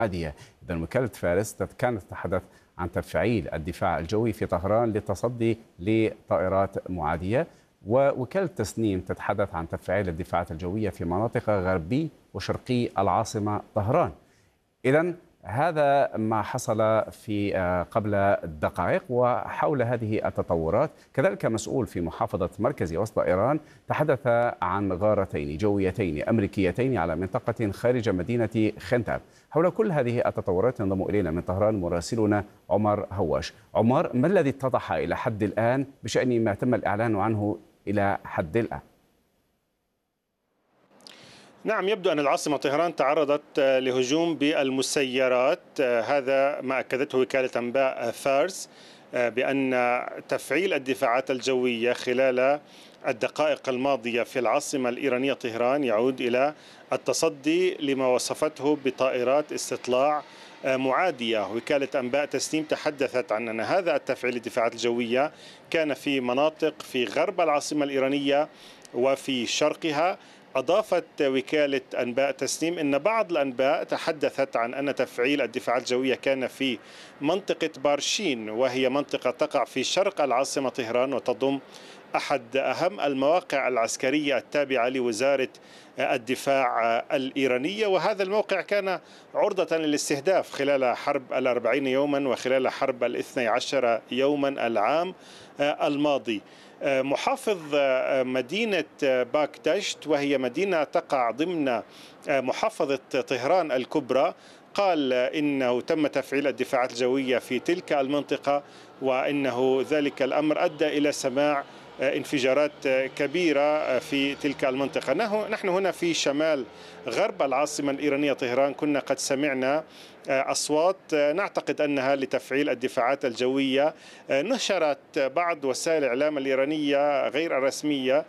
معادية. إذا وكالة فارس كانت تتحدث عن تفعيل الدفاع الجوي في طهران للتصدي لطائرات معادية، ووكالة تسنيم تتحدث عن تفعيل الدفاعات الجوية في مناطق غربي وشرقي العاصمة طهران. إذن هذا ما حصل في قبل دقائق. وحول هذه التطورات كذلك مسؤول في محافظة مركزي وسط إيران تحدث عن غارتين جويتين أمريكيتين على منطقة خارج مدينة خنتاب. حول كل هذه التطورات ينضم إلينا من طهران مراسلنا عمر هواش. عمر، ما الذي اتضح إلى حد الآن بشأن ما تم الإعلان عنه إلى حد الآن؟ نعم، يبدو أن العاصمة طهران تعرضت لهجوم بالمسيرات. هذا ما أكدته وكالة أنباء فارس، بأن تفعيل الدفاعات الجوية خلال الدقائق الماضية في العاصمة الإيرانية طهران يعود إلى التصدي لما وصفته بطائرات استطلاع معادية. وكالة أنباء تسنيم تحدثت عن أن هذا التفعيل الدفاعات الجوية كان في مناطق في غرب العاصمة الإيرانية وفي شرقها. أضافت وكالة أنباء تسنيم أن بعض الأنباء تحدثت عن أن تفعيل الدفاعات الجوية كان في منطقة بارشين، وهي منطقة تقع في شرق العاصمة طهران وتضم أحد أهم المواقع العسكرية التابعة لوزارة الدفاع الإيرانية. وهذا الموقع كان عرضة للاستهداف خلال حرب 40 يوما وخلال حرب 12 يوما العام الماضي. محافظ مدينة باكدشت، وهي مدينة تقع ضمن محافظة طهران الكبرى، قال إنه تم تفعيل الدفاعات الجوية في تلك المنطقة، وإنه ذلك الأمر أدى إلى سماع انفجارات كبيرة في تلك المنطقة. نحن هنا في شمال غرب العاصمة الإيرانية طهران كنا قد سمعنا أصوات نعتقد أنها لتفعيل الدفاعات الجوية. نشرت بعض وسائل الإعلام الإيرانية غير الرسمية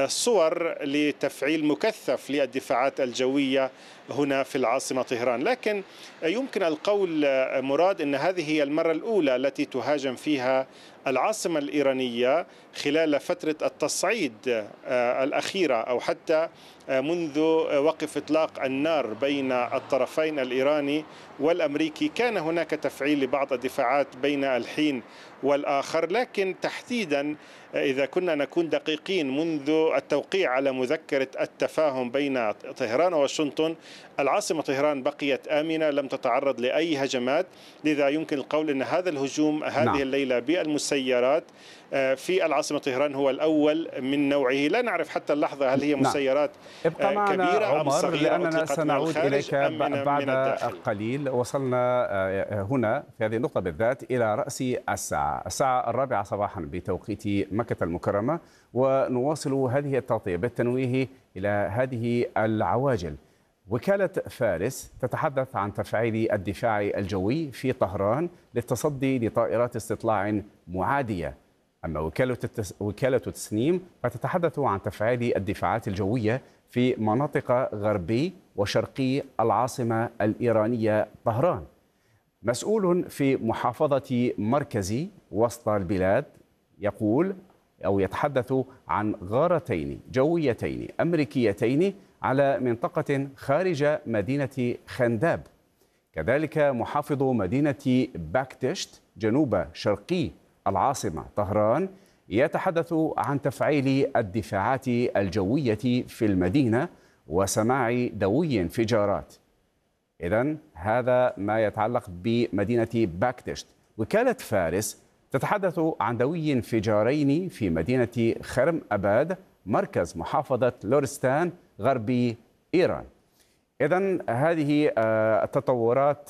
صور لتفعيل مكثف للدفاعات الجوية هنا في العاصمة طهران، لكن يمكن القول مراد أن هذه هي المرة الأولى التي تهاجم فيها العاصمة الإيرانية خلال فترة التصعيد الأخيرة، أو حتى منذ وقف إطلاق النار بين الطرفين الإيراني والأمريكي. كان هناك تفعيل لبعض الدفاعات بين الحين والآخر، لكن تحديدا إذا كنا نكون دقيقين منذ التوقيع على مذكرة التفاهم بين طهران وواشنطن، العاصمة طهران بقيت آمنة، لم تتعرض لأي هجمات. لذا يمكن القول أن هذا الهجوم هذه الليلة بالمسيرات في العاصمة طهران هو الأول من نوعه. لا نعرف حتى اللحظة هل هي مسيرات ابقى معنا كبيرة أم عمر، صغيرة لأننا سنعود إليك بعد قليل. وصلنا هنا في هذه النقطة بالذات إلى رأس الساعة 4 صباحا بتوقيت مكة المكرمة، ونواصل هذه التغطية بالتنويه إلى هذه العواجل. وكالة فارس تتحدث عن تفعيل الدفاع الجوي في طهران للتصدي لطائرات استطلاع معادية. أما وكالة تسنيم فتتحدث عن تفعيل الدفاعات الجوية في مناطق غربي وشرقي العاصمة الإيرانية طهران. مسؤول في محافظة مركزي وسط البلاد يقول أو يتحدث عن غارتين جويتين أمريكيتين على منطقة خارج مدينة خنداب. كذلك محافظ مدينة باكتشت جنوب شرقي العاصمة طهران يتحدث عن تفعيل الدفاعات الجوية في المدينة وسماع دوي انفجارات. إذن هذا ما يتعلق بمدينة باكتشت. وكالة فارس تتحدث عن دوي انفجارين في مدينة خرم أباد مركز محافظة لورستان غربي إيران. إذن هذه التطورات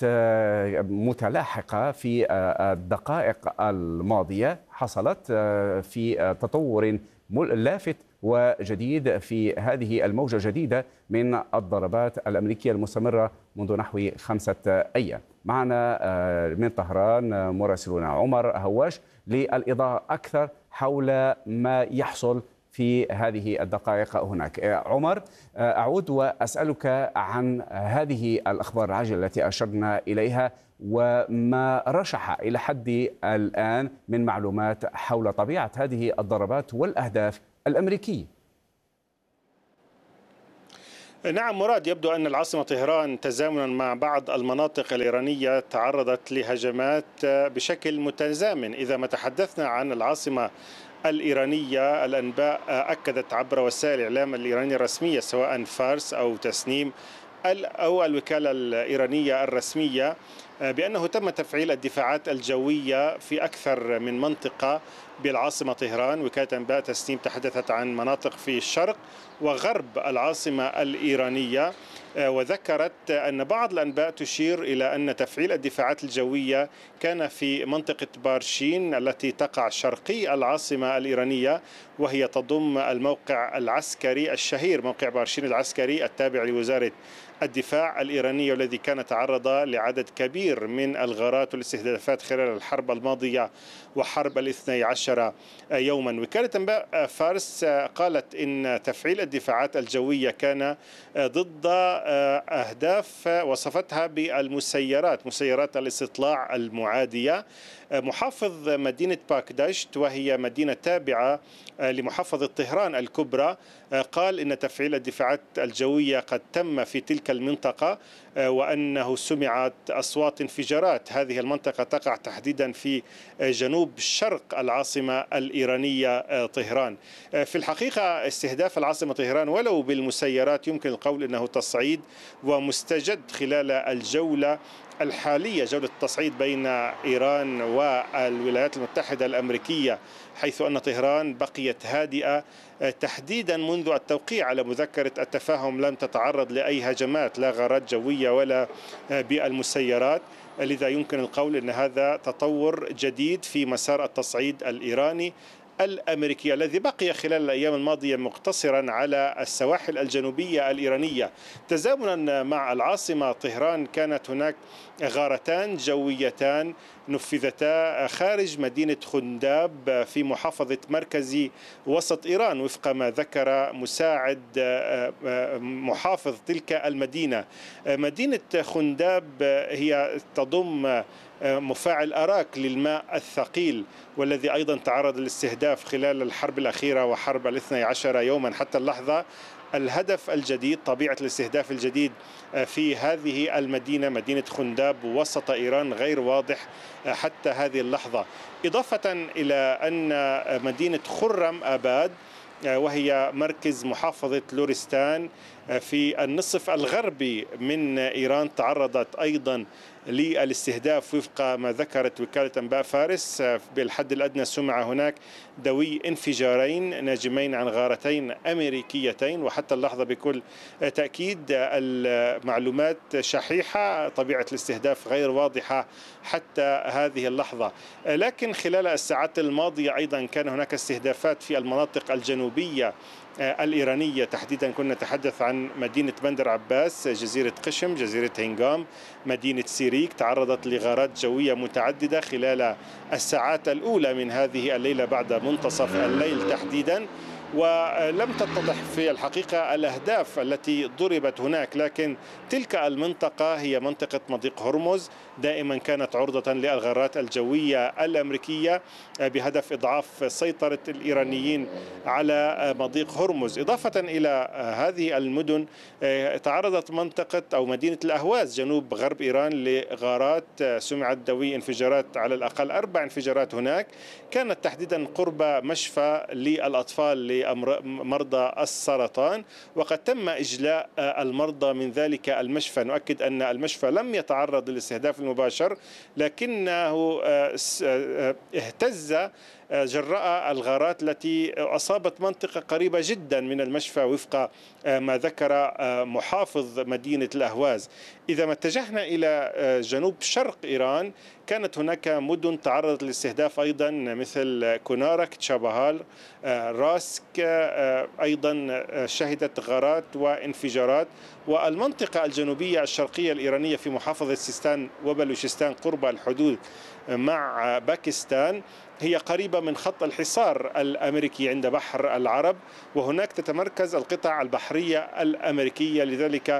متلاحقة في الدقائق الماضية حصلت في تطور لافت وجديد في هذه الموجة الجديدة من الضربات الأمريكية المستمرة منذ نحو 5 أيام. معنا من طهران مراسلنا عمر هواش للإضاءة أكثر حول ما يحصل في هذه الدقائق هناك. عمر، أعود وأسألك عن هذه الأخبار العاجلة التي أشرنا إليها وما رشح إلى حد الآن من معلومات حول طبيعة هذه الضربات والأهداف الأمريكية. نعم مراد، يبدو أن العاصمة طهران تزامنا مع بعض المناطق الإيرانية تعرضت لهجمات بشكل متزامن. إذا ما تحدثنا عن العاصمة الإيرانية، الأنباء أكدت عبر وسائل الإعلام الإيرانية الرسمية سواء فارس أو تسنيم أو الوكالة الإيرانية الرسمية بأنه تم تفعيل الدفاعات الجوية في أكثر من منطقة بالعاصمة طهران. وكالة أنباء تسنيم تحدثت عن مناطق في الشرق وغرب العاصمة الإيرانية، وذكرت أن بعض الأنباء تشير إلى أن تفعيل الدفاعات الجوية كان في منطقة بارشين التي تقع شرقي العاصمة الإيرانية، وهي تضم الموقع العسكري الشهير، موقع بارشين العسكري التابع لوزارة الدفاع الإيرانية، والذي كان تعرض لعدد كبير من الغارات والاستهدافات خلال الحرب الماضية وحرب الاثني عشر يوما. وكالة أنباء فارس قالت إن تفعيل الدفاعات الجوية كان ضد أهداف وصفتها بالمسيرات، مسيرات الاستطلاع المعادية. محافظ مدينة باكدشت، وهي مدينة تابعة لمحافظة طهران الكبرى، قال إن تفعيل الدفاعات الجوية قد تم في تلك المنطقة، وأنه سمعت أصوات انفجارات. هذه المنطقة تقع تحديدا في جنوب شرق العاصمة الإيرانية طهران. في الحقيقة استهداف العاصمة طهران ولو بالمسيرات يمكن القول أنه تصعيد ومستجد خلال الجولة الحالية، جولة التصعيد بين إيران والولايات المتحدة الأمريكية، حيث أن طهران بقيت هادئة تحديدا منذ التوقيع على مذكرة التفاهم، لم تتعرض لأي هجمات لا غارات جوية ولا بالمسيرات. لذا يمكن القول أن هذا تطور جديد في مسار التصعيد الإيراني الأمريكي الذي بقي خلال الأيام الماضية مقتصرا على السواحل الجنوبية الإيرانية. تزامنا مع العاصمة طهران كانت هناك غارتان جويتان نفذتا خارج مدينة خنداب في محافظة مركزي وسط إيران، وفق ما ذكر مساعد محافظ تلك المدينة. مدينة خنداب هي تضم مفاعل أراك للماء الثقيل، والذي أيضا تعرض للاستهداف خلال الحرب الأخيرة وحرب الاثني عشر يوما. حتى اللحظة الهدف الجديد، طبيعة الاستهداف الجديد في هذه المدينة، مدينة خنداب وسط إيران، غير واضح حتى هذه اللحظة. إضافة إلى أن مدينة خرم آباد، وهي مركز محافظة لورستان في النصف الغربي من إيران، تعرضت أيضا للاستهداف وفق ما ذكرت وكالة أنباء فارس. بالحد الأدنى سمع هناك دوي انفجارين ناجمين عن غارتين أمريكيتين، وحتى اللحظة بكل تأكيد المعلومات شحيحة، طبيعة الاستهداف غير واضحة حتى هذه اللحظة. لكن خلال الساعات الماضية أيضا كان هناك استهدافات في المناطق الجنوبية الإيرانية، تحديدا كنا نتحدث عن مدينة بندر عباس، جزيرة قشم، جزيرة هنغام، مدينة سيريك، تعرضت لغارات جوية متعددة خلال الساعات الأولى من هذه الليلة بعد منتصف الليل تحديدا. ولم تتضح في الحقيقة الأهداف التي ضربت هناك، لكن تلك المنطقة هي منطقة مضيق هرمز، دائما كانت عرضة للغارات الجوية الأمريكية بهدف إضعاف سيطرة الإيرانيين على مضيق هرمز. إضافة إلى هذه المدن تعرضت منطقة أو مدينة الأهواز جنوب غرب إيران لغارات، سمعت دوي انفجارات، على الأقل 4 انفجارات هناك، كانت تحديدا قرب مشفى للأطفال لمرضى السرطان، وقد تم إجلاء المرضى من ذلك المشفى. نؤكد أن المشفى لم يتعرض للاستهداف المباشر، لكنه اهتز جراء الغارات التي أصابت منطقة قريبة جدا من المشفى وفق ما ذكر محافظ مدينة الأهواز. إذا ما اتجهنا إلى جنوب شرق إيران، كانت هناك مدن تعرضت للاستهداف أيضا مثل كونارك، تشابهال، راسك، أيضا شهدت غارات وانفجارات. والمنطقة الجنوبية الشرقية الإيرانية في محافظة سيستان وبلوشستان قرب الحدود مع باكستان هي قريبة من خط الحصار الأمريكي عند بحر العرب، وهناك تتمركز القطع البحرية الأمريكية. لذلك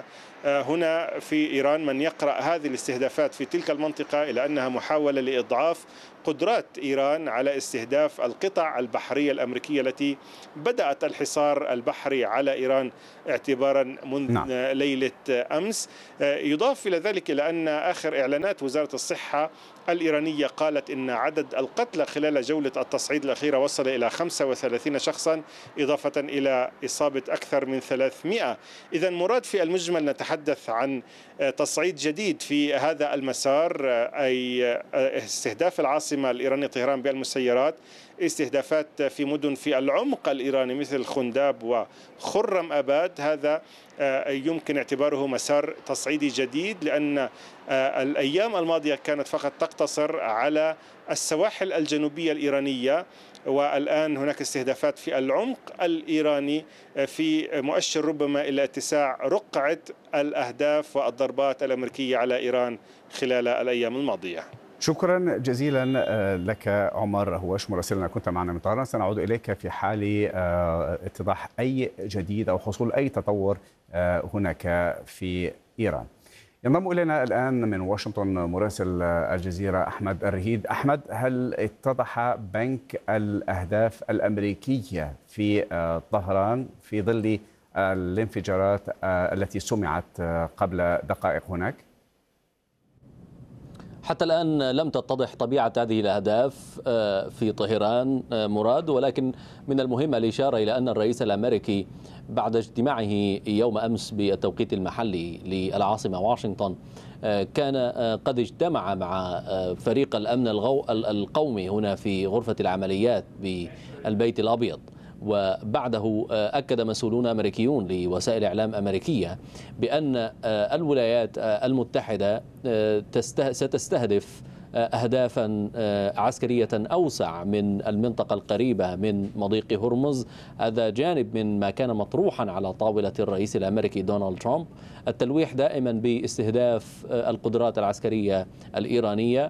هنا في إيران من يقرأ هذه الاستهدافات في تلك المنطقة إلى أنها محاولة لإضعاف قدرات إيران على استهداف القطع البحرية الأمريكية التي بدأت الحصار البحري على إيران اعتبارا منذ ليلة أمس. يضاف إلى ذلك إلى أن آخر إعلانات وزارة الصحة الإيرانية قالت إن عدد القتلى خلال جولة التصعيد الأخيرة وصل إلى 35 شخصا إضافة إلى إصابة أكثر من 300. إذا مراد في المجمل نتحدث عن تصعيد جديد في هذا المسار، أي استهداف العاصمة الإيرانية طهران بالمسيرات، استهدافات في مدن في العمق الإيراني مثل خنداب وخرم أباد. هذا يمكن اعتباره مسار تصعيدي جديد، لأن الأيام الماضية كانت فقط تقتصر على السواحل الجنوبية الإيرانية، والآن هناك استهدافات في العمق الإيراني في مؤشر ربما إلى اتساع رقعة الأهداف والضربات الأمريكية على إيران خلال الأيام الماضية. شكرا جزيلا لك عمر هواش مراسلنا، كنت معنا من طهران. سنعود إليك في حال اتضاح أي جديد أو حصول أي تطور هناك في إيران. ينضم إلينا الآن من واشنطن مراسل الجزيرة أحمد الرهيد. أحمد، هل اتضح بنك الأهداف الأمريكية في طهران في ظل الانفجارات التي سمعت قبل دقائق هناك؟ حتى الآن لم تتضح طبيعة هذه الأهداف في طهران مراد، ولكن من المهم الإشارة إلى أن الرئيس الأمريكي بعد اجتماعه يوم أمس بالتوقيت المحلي للعاصمة واشنطن كان قد اجتمع مع فريق الأمن القومي هنا في غرفة العمليات بالبيت الأبيض. وبعده أكد مسؤولون أمريكيون لوسائل إعلام أمريكية بأن الولايات المتحدة ستستهدف أهدافا عسكرية أوسع من المنطقة القريبة من مضيق هرمز. هذا جانب من ما كان مطروحا على طاولة الرئيس الأمريكي دونالد ترامب، التلويح دائما باستهداف القدرات العسكرية الإيرانية.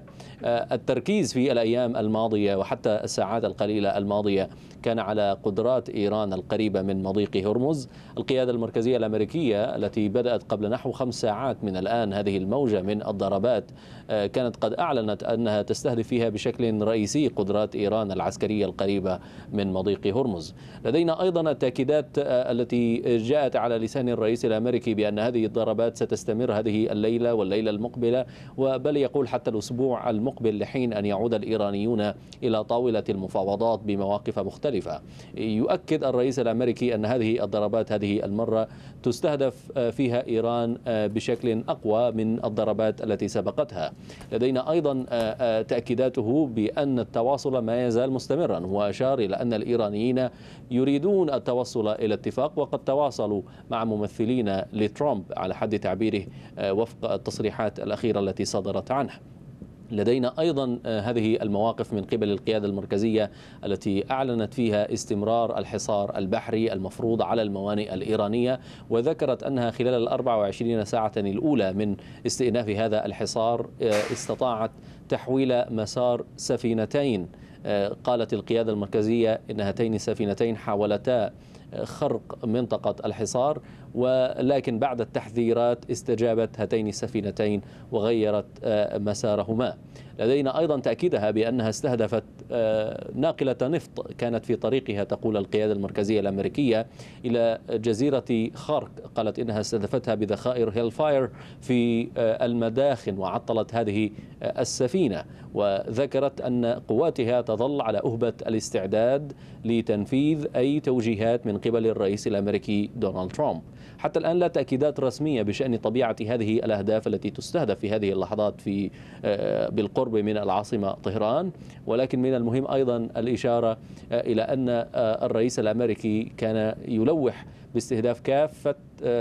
التركيز في الأيام الماضية وحتى الساعات القليلة الماضية كان على قدرات إيران القريبة من مضيق هرمز. القيادة المركزية الأمريكية التي بدأت قبل نحو 5 ساعات من الآن هذه الموجة من الضربات كانت قد أعلنت أنها تستهدف فيها بشكل رئيسي قدرات إيران العسكرية القريبة من مضيق هرمز. لدينا أيضا التأكيدات التي جاءت على لسان الرئيس الأمريكي بأن هذه الضربات ستستمر هذه الليلة والليلة المقبلة، وبل يقول حتى الأسبوع المقبل، لحين أن يعود الإيرانيون إلى طاولة المفاوضات بمواقف مختلفة. يؤكد الرئيس الأمريكي أن هذه الضربات هذه المرة تستهدف فيها إيران بشكل أقوى من الضربات التي سبقتها. لدينا أيضا تأكيداته بأن التواصل ما يزال مستمرا، وأشار إلى أن الإيرانيين يريدون التوصل إلى اتفاق، وقد تواصلوا مع ممثلين لترامب على حد تعبيره وفق التصريحات الأخيرة التي صدرت عنه. لدينا أيضا هذه المواقف من قبل القيادة المركزية التي أعلنت فيها استمرار الحصار البحري المفروض على الموانئ الإيرانية، وذكرت أنها خلال 24 ساعة الأولى من استئناف هذا الحصار استطاعت تحويل مسار سفينتين. قالت القيادة المركزية إن هاتين السفينتين حاولتا خرق منطقة الحصار، ولكن بعد التحذيرات استجابت هاتين السفينتين وغيرت مسارهما. لدينا أيضا تأكيدها بأنها استهدفت ناقلة نفط كانت في طريقها، تقول القيادة المركزية الأمريكية، إلى جزيرة خارك. قالت إنها استهدفتها بذخائر هيلفاير في المداخن وعطلت هذه السفينة، وذكرت أن قواتها تظل على أهبة الاستعداد لتنفيذ أي توجيهات من قبل الرئيس الأمريكي دونالد ترامب. حتى الآن لا تأكيدات رسمية بشأن طبيعة هذه الأهداف التي تستهدف في هذه اللحظات بالقرب من العاصمة طهران، ولكن من المهم أيضا الإشارة إلى أن الرئيس الأمريكي كان يلوح باستهداف كافة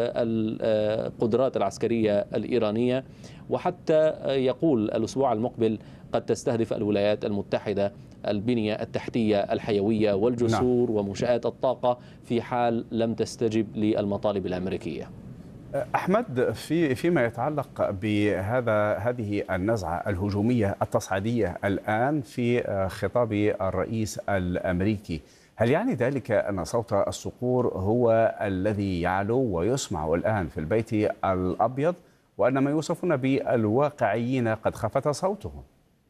القدرات العسكرية الإيرانية، وحتى يقول الأسبوع المقبل قد تستهدف الولايات المتحدة البنية التحتية الحيوية والجسور ومنشآت الطاقة في حال لم تستجب للمطالب الأمريكية. أحمد، فيما يتعلق هذه النزعة الهجومية التصعيدية الآن في خطاب الرئيس الأمريكي، هل يعني ذلك أن صوت الصقور هو الذي يعلو ويسمع الآن في البيت الأبيض، وأن ما يوصفون بالواقعيين قد خفت صوتهم؟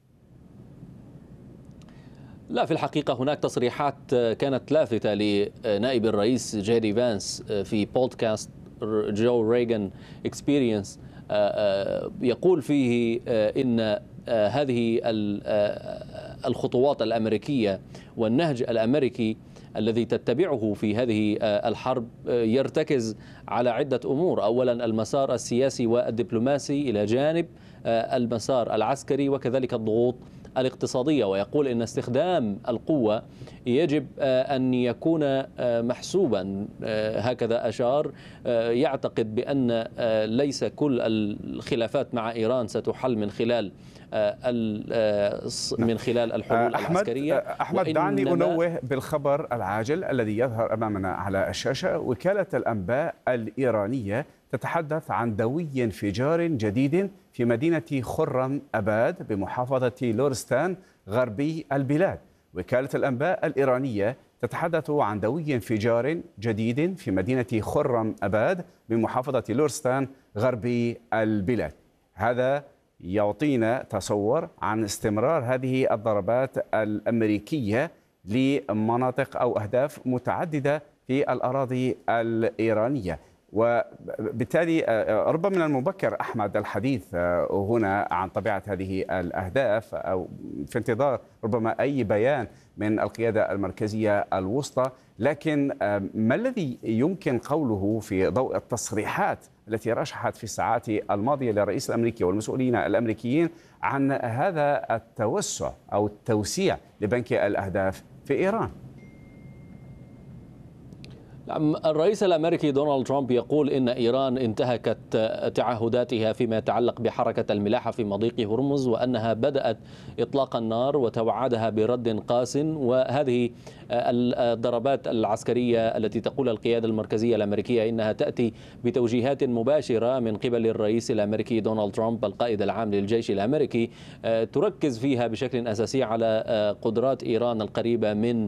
لا، في الحقيقة هناك تصريحات كانت لافتة لنائب الرئيس جيدي فانس في بودكاست جو ريغان اكسبيرينس، يقول فيه إن هذه الخطوات الأمريكية والنهج الأمريكي الذي تتبعه في هذه الحرب يرتكز على عدة أمور. أولا، المسار السياسي والدبلوماسي إلى جانب المسار العسكري وكذلك الضغوط الاقتصادية، ويقول إن استخدام القوة يجب أن يكون محسوبا، هكذا أشار. يعتقد بأن ليس كل الخلافات مع إيران ستحل من خلال الحلول العسكرية. أحمد، دعني أنوه بالخبر العاجل الذي يظهر أمامنا على الشاشة. وكالة الأنباء الإيرانية تتحدث عن دوي انفجار جديد في مدينة خرم أباد بمحافظة لورستان غربي البلاد. وكالة الأنباء الإيرانية تتحدث عن دوي انفجار جديد في مدينة خرم أباد بمحافظة لورستان غربي البلاد. هذا يعطينا تصور عن استمرار هذه الضربات الأمريكية لمناطق أو أهداف متعددة في الأراضي الإيرانية. وبالتالي ربما من المبكر أحمد الحديث هنا عن طبيعة هذه الأهداف، أو في انتظار ربما أي بيان من القيادة المركزية الوسطى. لكن ما الذي يمكن قوله في ضوء التصريحات التي رشحت في الساعات الماضية للرئيس الأمريكي والمسؤولين الأمريكيين عن هذا التوسع أو التوسيع لبنك الأهداف في إيران؟ الرئيس الأمريكي دونالد ترامب يقول إن إيران انتهكت تعهداتها فيما يتعلق بحركة الملاحة في مضيق هرمز، وأنها بدأت إطلاق النار وتوعدها برد قاس. وهذه الضربات العسكرية التي تقول القيادة المركزية الأمريكية إنها تأتي بتوجيهات مباشرة من قبل الرئيس الأمريكي دونالد ترامب القائد العام للجيش الأمريكي، تركز فيها بشكل أساسي على قدرات إيران القريبة من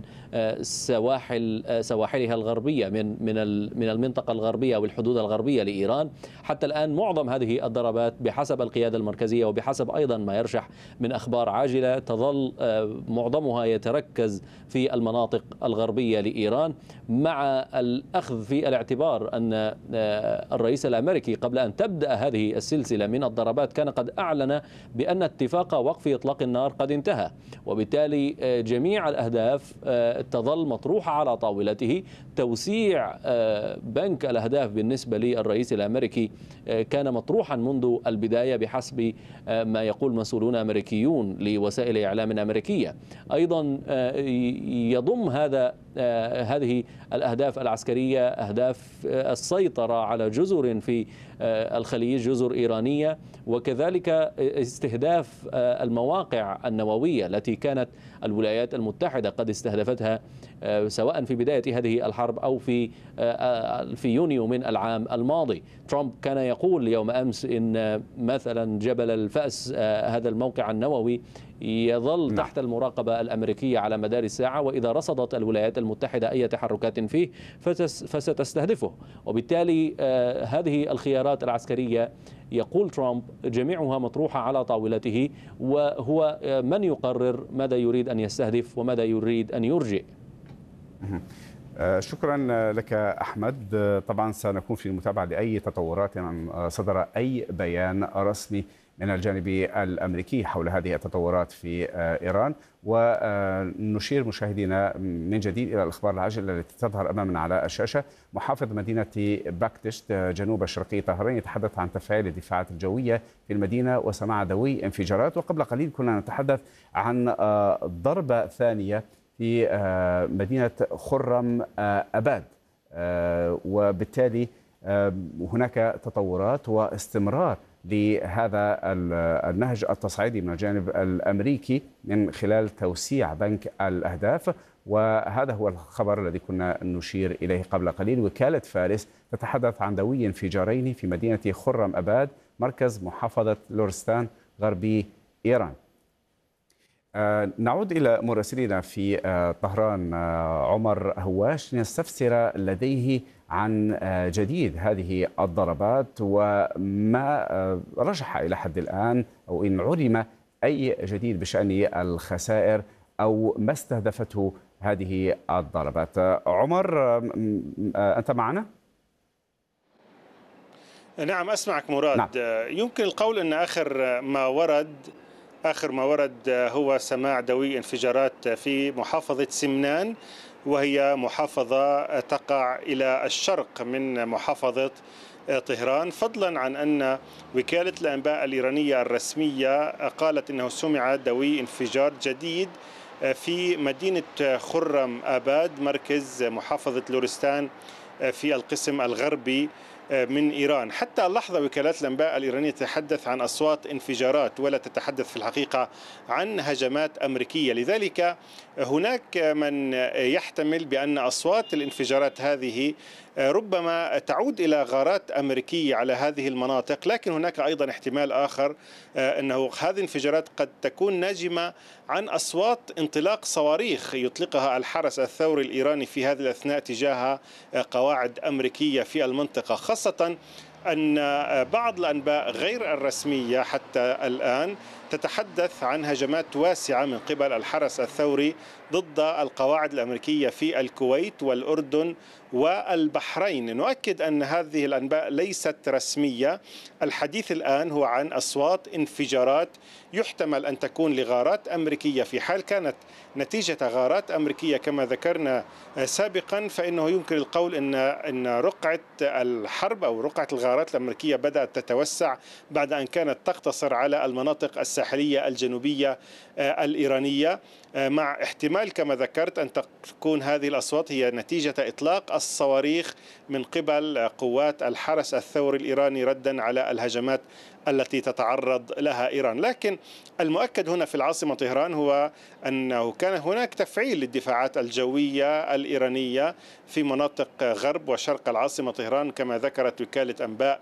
سواحلها الغربية، من المنطقة الغربية والحدود الغربية لإيران. حتى الآن معظم هذه الضربات بحسب القيادة المركزية وبحسب أيضا ما يرشح من أخبار عاجلة تظل معظمها يتركز في المناطق الغربية لإيران، مع الأخذ في الاعتبار أن الرئيس الأمريكي قبل أن تبدأ هذه السلسلة من الضربات كان قد أعلن بأن اتفاق وقف إطلاق النار قد انتهى، وبالتالي جميع الأهداف تظل مطروحة على طاولته. توسيع بنك الأهداف بالنسبة للرئيس الأمريكي كان مطروحا منذ البداية بحسب ما يقول مسؤولون أمريكيون لوسائل إعلام أمريكية. أيضا يضم هذه الأهداف العسكرية أهداف السيطرة على جزر في الخليج، جزر إيرانية، وكذلك استهداف المواقع النووية التي كانت الولايات المتحدة قد استهدفتها سواء في بداية هذه الحرب أو في يونيو من العام الماضي. ترامب كان يقول يوم أمس إن مثلا جبل الفأس هذا الموقع النووي يظل تحت المراقبة الأمريكية على مدار الساعة، وإذا رصدت الولايات المتحدة أي تحركات فيه فستستهدفه. وبالتالي هذه الخيارات العسكرية يقول ترامب جميعها مطروحة على طاولته، وهو من يقرر ماذا يريد أن يستهدف وماذا يريد أن يرجئ. شكرا لك أحمد. طبعا سنكون في المتابعة لأي تطورات صدر أي بيان رسمي من الجانب الأمريكي حول هذه التطورات في إيران. ونشير مشاهدينا من جديد إلى الأخبار العاجلة التي تظهر أمامنا على الشاشة. محافظ مدينة باكتشت جنوب شرقي طهران يتحدث عن تفعيل الدفاعات الجوية في المدينة وسماع دوي انفجارات. وقبل قليل كنا نتحدث عن ضربة ثانية في مدينة خرم أباد، وبالتالي هناك تطورات واستمرار لهذا النهج التصعيدي من الجانب الأمريكي من خلال توسيع بنك الأهداف. وهذا هو الخبر الذي كنا نشير إليه قبل قليل. وكالة فارس تتحدث عن دوي انفجارين في مدينة خرم أباد مركز محافظة لورستان غربي إيران. نعود إلى مراسلنا في طهران عمر هواش لنستفسر لديه عن جديد هذه الضربات وما رجح إلى حد الآن، أو إن علم أي جديد بشأن الخسائر أو ما استهدفته هذه الضربات. عمر، أنت معنا؟ نعم أسمعك مراد. نعم. يمكن القول أن آخر ما ورد هو سماع دوي انفجارات في محافظة سمنان، وهي محافظة تقع إلى الشرق من محافظة طهران، فضلا عن أن وكالة الأنباء الإيرانية الرسمية قالت أنه سمع دوي انفجار جديد في مدينة خرم آباد مركز محافظة لورستان في القسم الغربي من إيران. حتى اللحظة وكالات الأنباء الإيرانية تتحدث عن أصوات انفجارات ولا تتحدث في الحقيقة عن هجمات أمريكية، لذلك هناك من يحتمل بأن أصوات الانفجارات هذه ربما تعود إلى غارات أمريكية على هذه المناطق، لكن هناك أيضا احتمال آخر أنه هذه الانفجارات قد تكون ناجمة عن أصوات انطلاق صواريخ يطلقها الحرس الثوري الإيراني في هذه الأثناء تجاه قواعد أمريكية في المنطقة، خاصة أن بعض الأنباء غير الرسمية حتى الآن تتحدث عن هجمات واسعة من قبل الحرس الثوري ضد القواعد الأمريكية في الكويت والأردن والبحرين. نؤكد أن هذه الأنباء ليست رسمية. الحديث الآن هو عن أصوات انفجارات يحتمل أن تكون لغارات أمريكية. في حال كانت نتيجة غارات أمريكية كما ذكرنا سابقا، فإنه يمكن القول أن رقعة الحرب أو رقعة الغارات الأمريكية بدأت تتوسع بعد أن كانت تقتصر على المناطق الساحلية الجنوبية الإيرانية، مع احتمال كما ذكرت أن تكون هذه الأصوات هي نتيجة إطلاق الصواريخ من قبل قوات الحرس الثوري الإيراني ردا على الهجمات التي تتعرض لها إيران. لكن المؤكد هنا في العاصمة طهران هو أنه كان هناك تفعيل للدفاعات الجوية الإيرانية في مناطق غرب وشرق العاصمة طهران كما ذكرت وكالة أنباء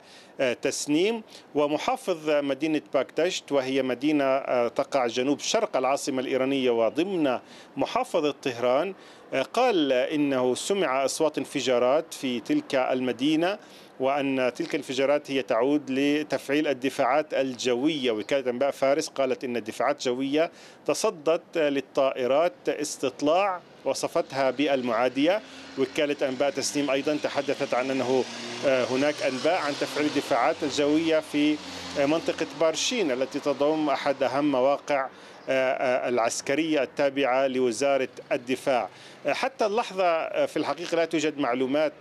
تسنيم. ومحافظ مدينة باكتشت، وهي مدينة تقع جنوب شرق العاصمة الإيرانية وضمن محافظة طهران، قال إنه سمع أصوات انفجارات في تلك المدينة، وأن تلك الانفجارات هي تعود لتفعيل الدفاعات الجوية. وكالة أنباء فارس قالت إن الدفاعات الجوية تصدت للطائرات استطلاع وصفتها بالمعادية. وكالة أنباء تسنيم أيضا تحدثت عن أنه هناك أنباء عن تفعيل الدفاعات الجوية في منطقة بارشين التي تضم أحد أهم مواقع العسكرية التابعة لوزارة الدفاع. حتى اللحظة في الحقيقة لا توجد معلومات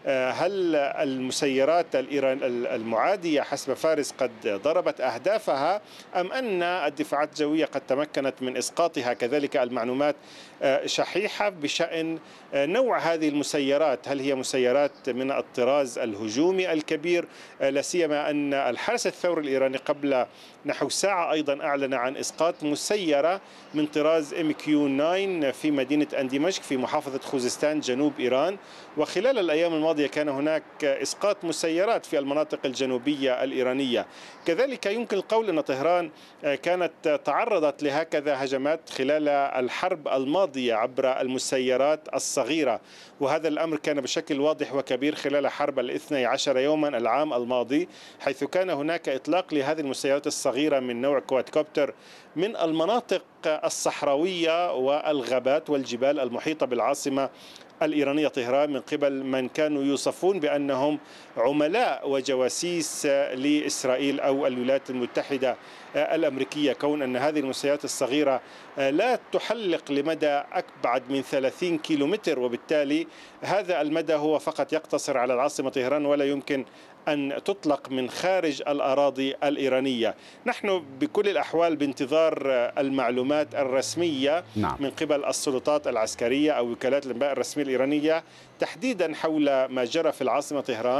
هل المسيرات المعادية حسب فارس قد ضربت أهدافها أم أن الدفاعات الجوية قد تمكنت من إسقاطها. كذلك المعلومات شحيحة بشأن نوع هذه المسيرات، هل هي مسيرات من الطراز الهجومي الكبير، لا سيما أن الحرس الثوري الإيراني قبل نحو ساعة أيضا أعلن عن إسقاط مسيرة من طراز MQ-9 في مدينة أنديمشق في محافظة خوزستان جنوب إيران. وخلال الأيام الماضية كان هناك إسقاط مسيرات في المناطق الجنوبية الإيرانية. كذلك يمكن القول أن طهران كانت تعرضت لهكذا هجمات خلال الحرب الماضية عبر المسيرات الصغيرة، وهذا الأمر كان بشكل واضح وكبير خلال حرب 12 يوما العام الماضي، حيث كان هناك إطلاق لهذه المسيرات الصغيرة من نوع كوادكوبتر من المناطق الصحراوية والغابات والجبال المحيطة بالعاصمة الإيرانية طهران من قبل من كانوا يوصفون بأنهم عملاء وجواسيس لإسرائيل أو الولايات المتحدة الأمريكية، كون أن هذه المسيرات الصغيرة لا تحلق لمدى أبعد من 30 كيلومتر، وبالتالي هذا المدى هو فقط يقتصر على العاصمة طهران ولا يمكن أن تطلق من خارج الأراضي الإيرانية. نحن بكل الأحوال بانتظار المعلومات الرسمية من قبل السلطات العسكرية أو وكالات الأنباء الرسمية الإيرانية تحديدا حول ما جرى في العاصمة طهران.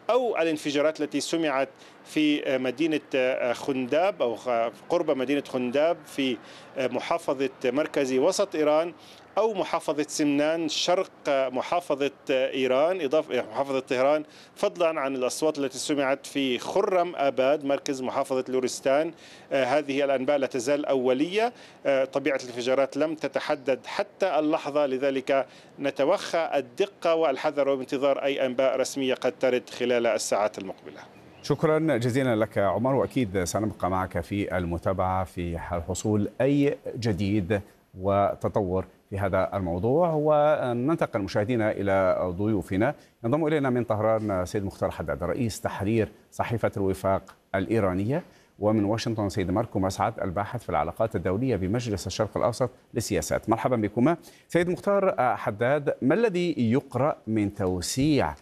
أو الانفجارات التي سمعت في مدينة خنداب أو قرب مدينة خنداب في محافظة مركزي وسط إيران، أو محافظة سمنان شرق محافظة إيران إضافة محافظة طهران، فضلا عن الأصوات التي سمعت في خرم آباد مركز محافظة لورستان. هذه الأنباء لا تزال أولية، طبيعة الانفجارات لم تتحدد حتى اللحظة، لذلك نتوخى الدقة والحذر وبانتظار أي أنباء رسمية قد ترد خلال الساعات المقبلة. شكرا جزيلا لك عمر، وأكيد سنبقى معك في المتابعة في حال حصول أي جديد وتطور في هذا الموضوع. وننتقل مشاهدينا إلى ضيوفنا. ينضم إلينا من طهران سيد مختار حداد رئيس تحرير صحيفة الوفاق الإيرانية، ومن واشنطن سيد ماركو مسعد الباحث في العلاقات الدولية بمجلس الشرق الأوسط للسياسات. مرحبا بكما. سيد مختار حداد، ما الذي يقرأ من توسيع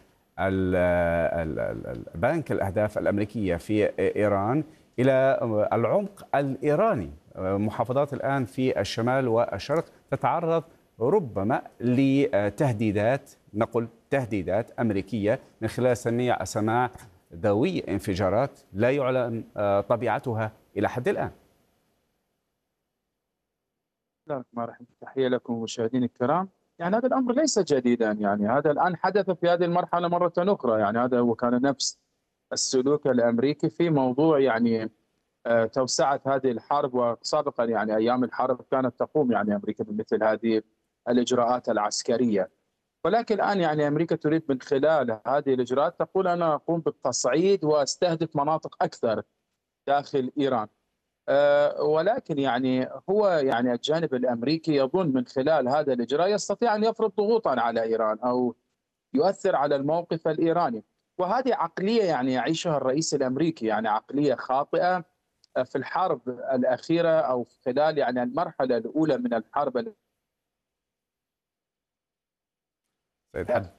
بنك الأهداف الأمريكية في إيران إلى العمق الإيراني؟ محافظات الآن في الشمال والشرق تتعرض ربما لتهديدات، نقل تهديدات أمريكية من خلال سماع ذوي انفجارات لا يعلم طبيعتها إلى حد الآن. مرحبا، تحية لكم مشاهدينا الكرام. يعني هذا الأمر ليس جديدا، يعني هذا الآن حدث في هذه المرحلة مرة أخرى. يعني هذا وكان نفس السلوك الأمريكي في موضوع يعني توسعت هذه الحرب، وسابقا يعني أيام الحرب كانت تقوم يعني أمريكا بمثل هذه الإجراءات العسكرية. ولكن الآن يعني أمريكا تريد من خلال هذه الإجراءات تقول أنا أقوم بالتصعيد وأستهدف مناطق أكثر داخل إيران. ولكن يعني هو يعني الجانب الأمريكي يظن من خلال هذا الإجراء يستطيع أن يفرض ضغوطا على إيران أو يؤثر على الموقف الإيراني. وهذه عقلية يعني يعيشها الرئيس الأمريكي، يعني عقلية خاطئة في الحرب الأخيرة أو خلال يعني المرحلة الأولى من الحرب سيد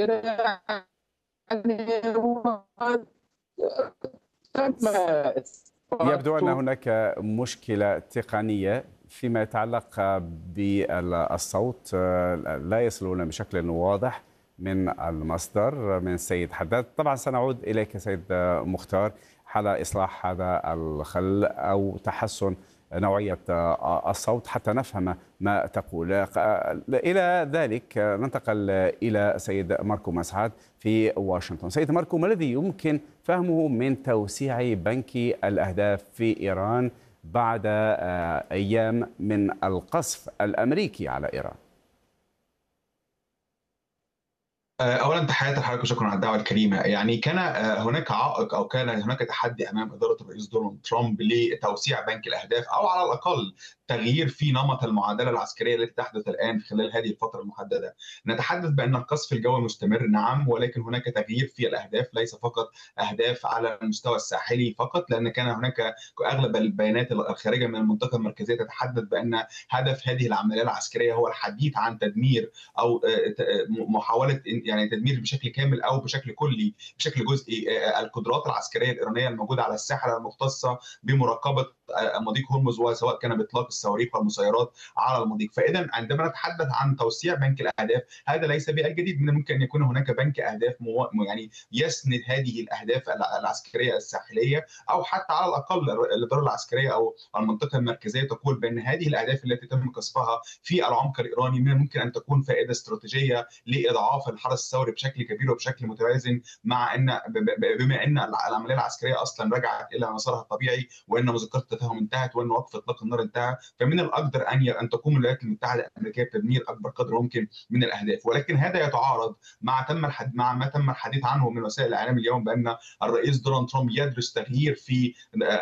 يبدو أن هناك مشكلة تقنية فيما يتعلق بالصوت، لا يصلون بشكل واضح من المصدر من سيد حداد. طبعا سنعود إليك سيد مختار حال إصلاح هذا الخلل أو تحسن نوعية الصوت حتى نفهم ما تقول. إلى ذلك ننتقل إلى سيد ماركو مسعد في واشنطن. سيد ماركو، ما الذي يمكن فهمه من توسيع بنك الأهداف في إيران بعد أيام من القصف الأمريكي على إيران؟ اولا تحياتي لحضرتك وشكرا على الدعوه الكريمه. يعني كان هناك عائق او كان هناك تحدي امام اداره الرئيس دونالد ترامب لتوسيع بنك الاهداف، او على الاقل تغيير في نمط المعادله العسكريه التي تحدث الان خلال هذه الفتره المحدده. نتحدث بان القصف الجوي مستمر، نعم، ولكن هناك تغيير في الاهداف، ليس فقط اهداف على المستوى الساحلي فقط، لان كان هناك اغلب البيانات الخارجه من المنطقه المركزيه تتحدث بان هدف هذه العمليه العسكريه هو الحديث عن تدمير او محاوله يعني تدمير بشكل كامل او بشكل كلي بشكل جزئي القدرات العسكريه الايرانيه الموجوده على الساحل المختصه بمراقبه مضيق هرمز، وسواء كان باطلاق الصواريخ والمسيرات على المضيق. فاذا عندما نتحدث عن توسيع بنك الاهداف هذا ليس بالجديد، من الممكن ان يكون هناك بنك اهداف يعني يسند هذه الاهداف العسكريه الساحليه، او حتى على الاقل الاداره العسكريه او المنطقه المركزيه تقول بان هذه الاهداف التي تم قصفها في العمق الايراني من الممكن ان تكون فائده استراتيجيه لاضعاف الحرس الثوري بشكل كبير وبشكل متوازن، مع ان بما ان العمليه العسكريه اصلا رجعت الى مسارها الطبيعي، وان مذكره التفاهم انتهت، وان وقف اطلاق النار انتهى، فمن الاقدر ان تقوم الولايات المتحده الامريكيه بتدمير اكبر قدر ممكن من الاهداف. ولكن هذا يتعارض مع ما تم الحديث عنه من وسائل الاعلام اليوم، بان الرئيس دونالد ترامب يدرس تغيير في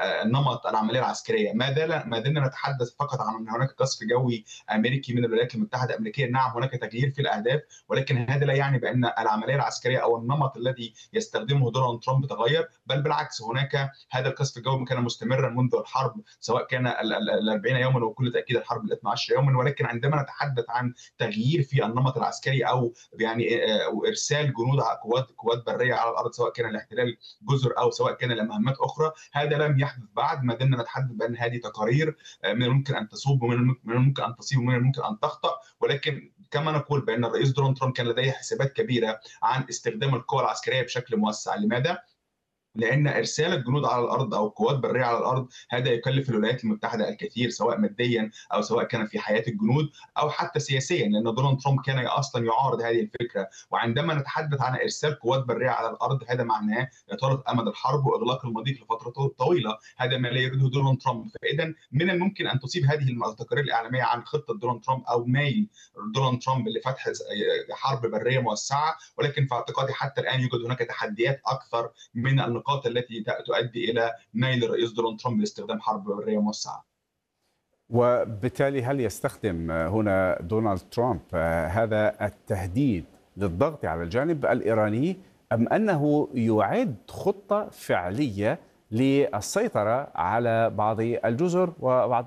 نمط العمليه العسكريه. ما زلنا نتحدث فقط عن ان هناك قصف جوي امريكي من الولايات المتحده الامريكيه، نعم هناك تغيير في الاهداف، ولكن هذا لا يعني بان العمليه العسكريه او النمط الذي يستخدمه دونالد ترامب تغير، بل بالعكس هناك هذا القصف الجوي كان مستمرا منذ الحرب، سواء كان ال 40 يوما وبكل تاكيد الحرب ال 12 يوما. ولكن عندما نتحدث عن تغيير في النمط العسكري او يعني ارسال جنود قوات بريه على الارض، سواء كان لاحتلال جزر او سواء كان لمهمات اخرى، هذا لم يحدث بعد. ما زلنا نتحدث بان هذه تقارير من الممكن ان تصوب ومن الممكن ان تصيب ومن الممكن ان تخطا، ولكن كما نقول بأن الرئيس دونالد ترامب كان لديه حسابات كبيرة عن استخدام القوى العسكرية بشكل موسع. لماذا؟ لان ارسال الجنود على الارض او قوات بريه على الارض هذا يكلف الولايات المتحده الكثير، سواء ماديا او سواء كان في حياه الجنود او حتى سياسيا، لان دونالد ترامب كان اصلا يعارض هذه الفكره. وعندما نتحدث عن ارسال قوات بريه على الارض هذا معناه اطاله امد الحرب واغلاق المضيق لفتره طويله، هذا ما لا يريده دونالد ترامب. فاذا من الممكن ان تصيب هذه التقارير الاعلاميه عن خطه دونالد ترامب او ميل دونالد ترامب لفتح حرب بريه موسعه، ولكن في اعتقادي حتى الان يوجد هناك تحديات اكثر من النقاط التي تؤدي الى ميل الرئيس دونالد ترامب لاستخدام حرب بريه موسعه. وبالتالي هل يستخدم هنا دونالد ترامب هذا التهديد للضغط على الجانب الإيراني، أم أنه يعد خطة فعلية للسيطرة على بعض الجزر وبعض